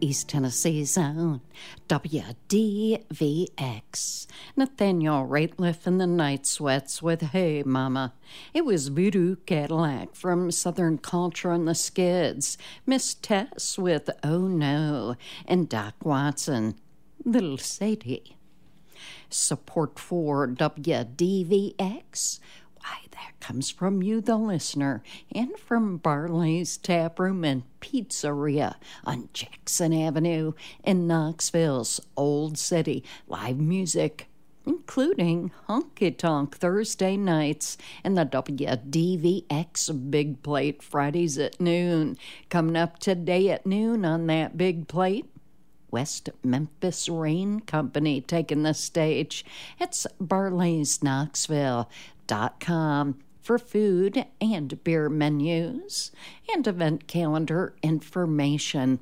East Tennessee Zone, WDVX. Nathaniel Rateliff and the Night Sweats with Hey Mama. It was Voodoo Cadillac from Southern Culture and the Skids, Miss Tess with Oh No, and Doc Watson, Little Sadie. Support for WDVX. Why, that comes from you, the listener, and from Barley's Taproom and Pizzeria on Jackson Avenue in Knoxville's Old City. Live music, including Honky Tonk Thursday nights and the WDVX Big Plate Fridays at noon. Coming up today at noon on that Big Plate, West Memphis Rain Company taking the stage. It's Barley's Knoxville.com for food and beer menus and event calendar information.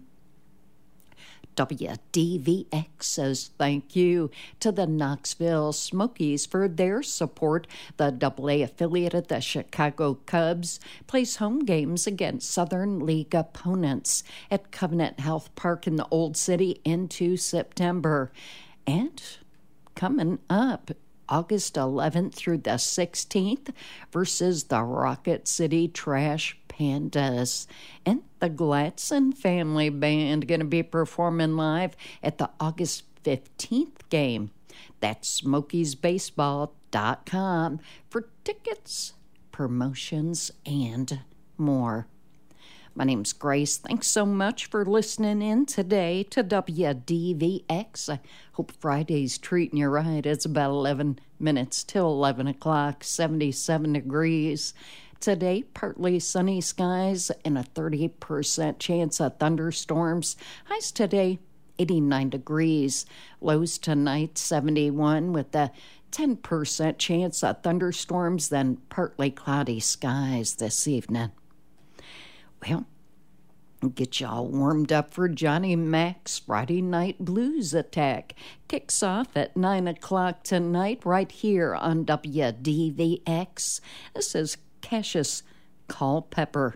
WDVX says thank you to the Knoxville Smokies for their support. The AA affiliate of the Chicago Cubs plays home games against Southern League opponents at Covenant Health Park in the Old City into September. And coming up, August 11th through the 16th versus the Rocket City Trash Pandas. And the Gladson Family Band going to be performing live at the August 15th game. That's SmokiesBaseball.com for tickets, promotions, and more. My name's Grace. Thanks so much for listening in today to WDVX. I hope Friday's treating you right. It's about 11 minutes till 11 o'clock, 77 degrees. Today, partly sunny skies and a 30% chance of thunderstorms. Highs today, 89 degrees. Lows tonight, 71 with a 10% chance of thunderstorms, then partly cloudy skies this evening. Well, get you all warmed up for Johnny Mac's Friday Night Blues Attack. Kicks off at 9 o'clock tonight right here on WDVX. This is Cassius Culpepper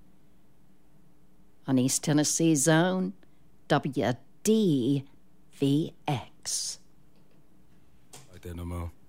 on East Tennessee Zone, WDVX. Like that no more.